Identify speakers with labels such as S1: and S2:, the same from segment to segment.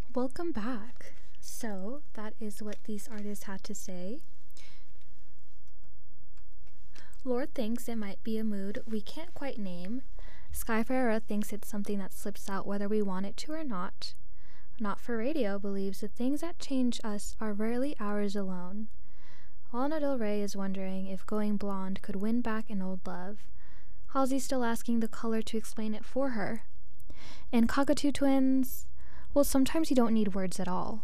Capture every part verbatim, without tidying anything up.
S1: Welcome back. So, that is what these artists had to say. Lord thinks it might be a mood we can't quite name. Skyfarer thinks it's something that slips out whether we want it to or not. Not for Radio believes the things that change us are rarely ours alone. Lana Del Rey is wondering if going blonde could win back an old love. Halsey's still asking the color to explain it for her. And Cockatoo Twins, well, sometimes you don't need words at all.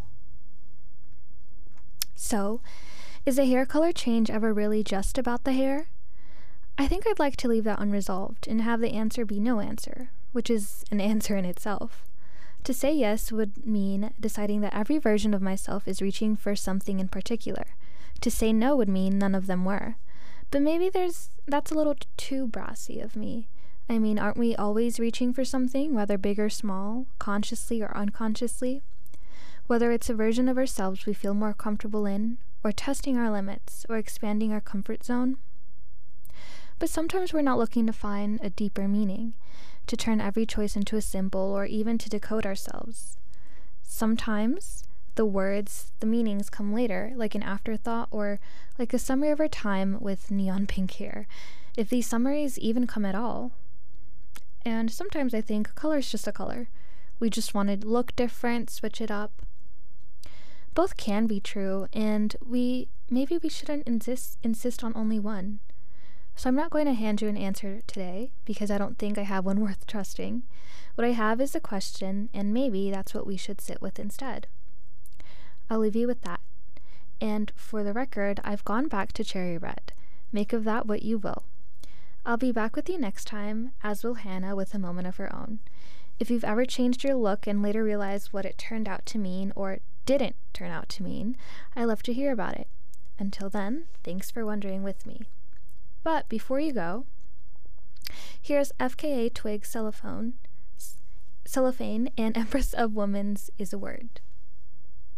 S1: So, is a hair color change ever really just about the hair? I think I'd like to leave that unresolved and have the answer be no answer, which is an answer in itself. To say yes would mean deciding that every version of myself is reaching for something in particular. To say no would mean none of them were. But maybe there's that's a little too brassy of me. I mean, aren't we always reaching for something, whether big or small, consciously or unconsciously? Whether it's a version of ourselves we feel more comfortable in, or testing our limits, or expanding our comfort zone? But sometimes we're not looking to find a deeper meaning, to turn every choice into a symbol, or even to decode ourselves. Sometimes the words, the meanings come later, like an afterthought, or like a summary of our time with neon pink hair, if these summaries even come at all. And sometimes I think color's just a color. We just want to look different, switch it up. Both can be true, and we maybe we shouldn't insist insist on only one. So I'm not going to hand you an answer today, because I don't think I have one worth trusting. What I have is a question, and maybe that's what we should sit with instead. I'll leave you with that. And for the record, I've gone back to cherry red. Make of that what you will. I'll be back with you next time, as will Hannah with a moment of her own. If you've ever changed your look and later realized what it turned out to mean, or didn't turn out to mean, I love to hear about it. Until then, thanks for wondering with me. But before you go, here's F K A Twig Cellophane, Cellophane and Empress of Woman's Is a Word.